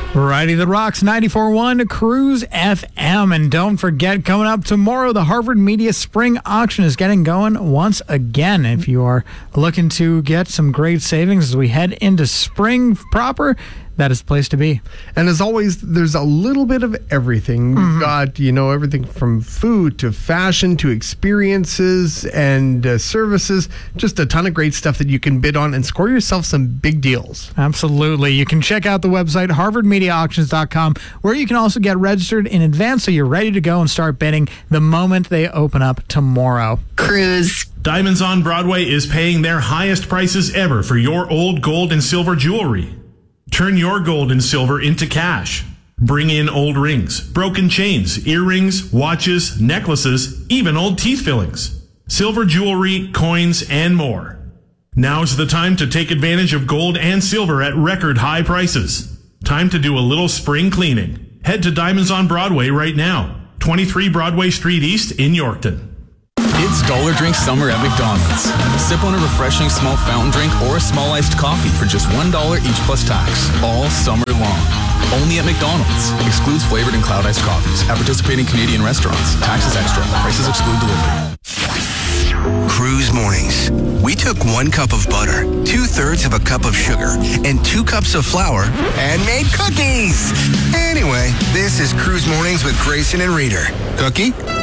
Righty the Rocks, 94.1 Cruise FM. And don't forget, coming up tomorrow, the Harvard Media Spring Auction is getting going once again. If you are looking to get some great savings as we head into spring proper, that is the place to be. And as always, there's a little bit of everything. We've got, everything from food to fashion to experiences and services. Just a ton of great stuff that you can bid on and score yourself some big deals. Absolutely. You can check out the website, harvardmediaauctions.com, where you can also get registered in advance so you're ready to go and start bidding the moment they open up tomorrow. Cruise. Diamonds on Broadway is paying their highest prices ever for your old gold and silver jewelry. Turn your gold and silver into cash. Bring in old rings, broken chains, earrings, watches, necklaces, even old teeth fillings, silver jewelry, coins, and more. Now's the time to take advantage of gold and silver at record high prices. Time to do a little spring cleaning. Head to Diamonds on Broadway right now. 23 Broadway Street East in Yorkton. It's Dollar Drink Summer at McDonald's. Sip on a refreshing small fountain drink or a small iced coffee for just $1 each plus tax, all summer long. Only at McDonald's. Excludes flavored and cloud iced coffees at participating Canadian restaurants. Taxes extra. Prices exclude delivery. Cruise Mornings. We took 1 cup of butter, 2/3 of a cup of sugar, and 2 cups of flour and made cookies. Anyway, this is Cruise Mornings with Grayson and Reader. Cookie?